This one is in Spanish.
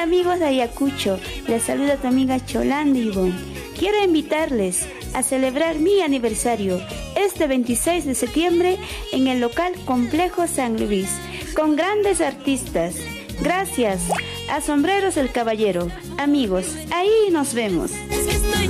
Hola amigos de Ayacucho, les saluda tu amiga Cholanda Ivonne. Quiero invitarles a celebrar mi aniversario este 26 de septiembre en el local Complejo San Luis, con grandes artistas. Gracias a Sombreros el Caballero. Amigos, ahí nos vemos.